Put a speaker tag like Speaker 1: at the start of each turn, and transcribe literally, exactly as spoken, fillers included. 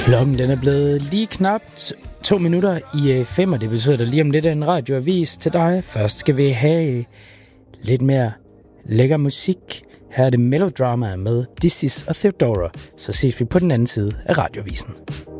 Speaker 1: Klokken den er blevet lige knapt to minutter i fem, og det betyder, at der lige om lidt er en radioavis til dig. Først skal vi have lidt mere lækker musik. Her er det Melodrama med This Is og Theodora. Så ses vi på den anden side af radiovisen.